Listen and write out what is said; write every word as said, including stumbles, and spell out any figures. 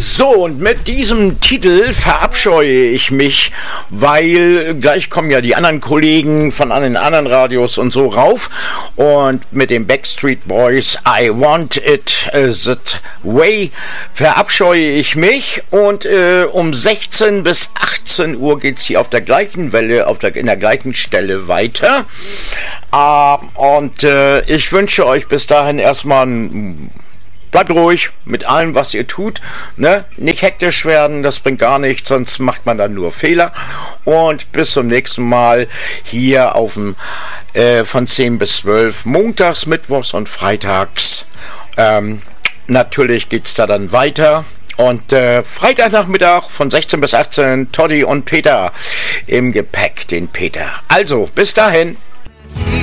So, und mit diesem Titel verabscheue ich mich, weil gleich kommen ja die anderen Kollegen von den anderen Radios und so rauf. Und mit den Backstreet Boys, I Want It That Way, verabscheue ich mich. Und äh, um sechzehn bis achtzehn Uhr geht es hier auf der gleichen Welle, auf der, in der gleichen Stelle weiter. Uh, und äh, ich wünsche euch bis dahin erstmal ein Bleibt ruhig mit allem, was ihr tut, ne? Nicht hektisch werden, das bringt gar nichts, sonst macht man dann nur Fehler. Und bis zum nächsten Mal hier auf dem äh, von zehn bis zwölf, montags, mittwochs und freitags. Ähm, natürlich geht's da dann weiter. Und äh, Freitagnachmittag von sechzehn bis achtzehn, Toddy und Peter im Gepäck, den Peter. Also, bis dahin.